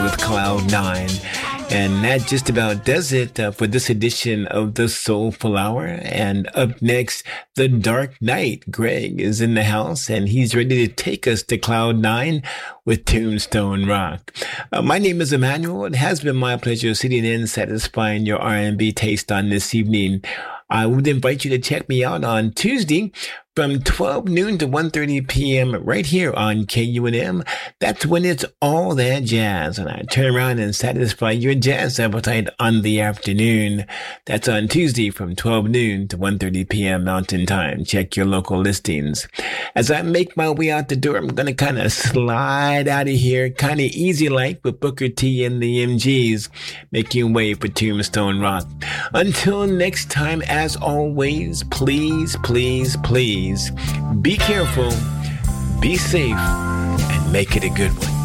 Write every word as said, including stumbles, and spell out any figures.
with Cloud Nine. And that just about does it uh, for this edition of the Soulful Hour. And up next, The Dark Knight. Greg is in the house and he's ready to take us to Cloud Nine with Tombstone Rock. Uh, my name is Emmanuel. It has been my pleasure sitting in, satisfying your R and B taste on this evening. I would invite you to check me out on Tuesday from twelve noon to one thirty p.m. right here on K U N M. That's when it's all that jazz. And I turn around and satisfy your jazz appetite on the afternoon. That's on Tuesday from twelve noon to one thirty p.m. Mountain Time. Check your local listings. As I make my way out the door, I'm going to kind of slide out of here, kind of easy like with Booker T and the M Gs, making way for Tombstone Rock. Until next time, as always, please, please, please, be careful, be safe, and make it a good one.